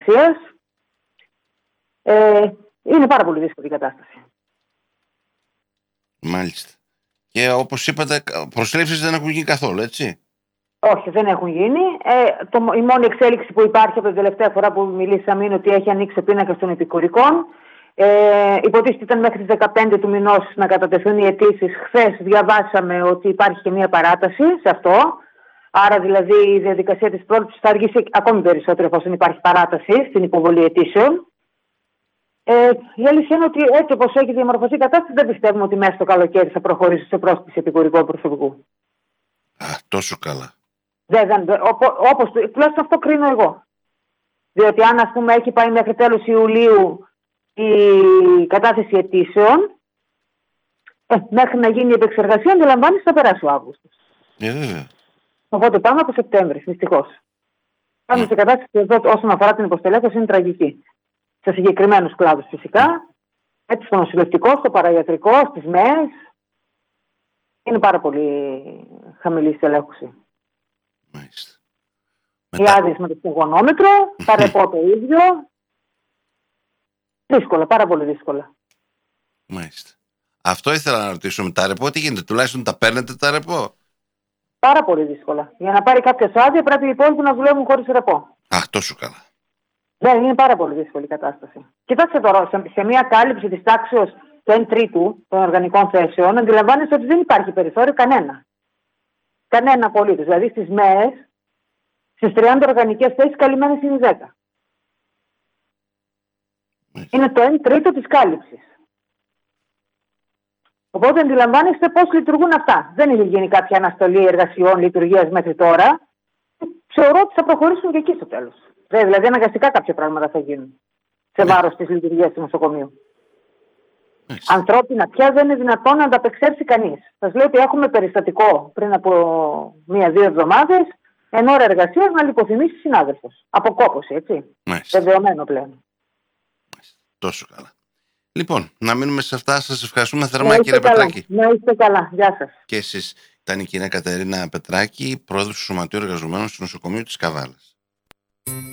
εργασίας. Είναι πάρα πολύ δύσκολη η κατάσταση. Μάλιστα. Και όπως είπατε, προσλήψεις δεν έχουν γίνει καθόλου, έτσι? Όχι, δεν έχουν γίνει. Η μόνη εξέλιξη που υπάρχει από την τελευταία φορά που μιλήσαμε είναι ότι έχει ανοίξει ο πίνακας των επικουρικών. Υποτίθεται ήταν μέχρι τις 15 του μηνός να κατατεθούν οι αιτήσεις. Χθες διαβάσαμε ότι υπάρχει και μία παράταση σε αυτό. Άρα δηλαδή η διαδικασία της πρόληψης θα αργήσει ακόμη περισσότερο εφόσον υπάρχει παράταση στην υποβολή αιτήσεων. Η αλήθεια είναι ότι έτσι όπως έχει διαμορφωθεί η κατάσταση, δεν πιστεύουμε ότι μέσα στο καλοκαίρι θα προχωρήσει σε πρόσκληση επικουρικού προσωπικού. Τόσο καλά. Τουλάχιστον αυτό κρίνω εγώ. Διότι αν ας πούμε έχει πάει μέχρι τέλος Ιουλίου η κατάθεση αιτήσεων, μέχρι να γίνει η επεξεργασία, αντιλαμβάνεις, θα περάσει ο Αύγουστος. Βέβαια. Οπότε πάμε από Σεπτέμβρη, δυστυχώς. Πάμε σε κατάσταση εδώ όσον αφορά την υποστελέχωση είναι τραγική. Σε συγκεκριμένους κλάδους φυσικά, έτσι στο νοσηλευτικό, στο παραγιατρικό, στις ΜΕΕΣ, είναι πάρα πολύ χαμηλή η στελέχωση. Μάλιστα. Οι άδειες με το στεγονόμετρο, τα ρεπό το ίδιο. Δύσκολα, πάρα πολύ δύσκολα. Μάλιστα. Αυτό ήθελα να ρωτήσω με τα ρεπό, τι γίνεται, τουλάχιστον τα παίρνετε τα ρεπό? Πάρα πολύ δύσκολα. Για να πάρει κάποιο άδεια πρέπει οι υπόλοιποι να δουλεύουν χωρίς ρεπό. Τόσο καλά. Δεν είναι πάρα πολύ δύσκολη η κατάσταση. Κοιτάξτε τώρα, σε μια κάλυψη της τάξεως του 1/3 των οργανικών θέσεων, αντιλαμβάνεστε ότι δεν υπάρχει περιθώριο κανένα. Κανένα απολύτως. Δηλαδή στις ΜΕΕΣ, στις 30 οργανικές θέσεις καλυμμένες είναι 10. Είναι το 1/3 της κάλυψης. Οπότε αντιλαμβάνεστε πώς λειτουργούν αυτά. Δεν έχει γίνει κάποια αναστολή εργασιών λειτουργίας μέχρι τώρα. Θεωρώ ότι θα προχωρήσουν και εκεί στο τέλος. Δηλαδή αναγκαστικά κάποια πράγματα θα γίνουν σε βάρος της λειτουργίας του νοσοκομείου. Ανθρώπινα πια δεν είναι δυνατόν να ανταπεξέλθει κανείς. Σας λέω ότι έχουμε περιστατικό πριν από 1-2 εβδομάδες, εν ώρα εργασίας να λιποθυμήσει συνάδελφος. Αποκόπωση, έτσι. Βεβαιωμένο πλέον. Τόσο καλά. Λοιπόν, να μείνουμε σε αυτά. Σας ευχαριστούμε θερμά, κύριε Πετράκη. Να είστε καλά. Γεια σας. Και εσείς. Ήταν η κυρία Κατερίνα Πετράκη, πρόεδρος του Σωματείου Εργαζομένων του Νοσοκομείου της Καβάλας.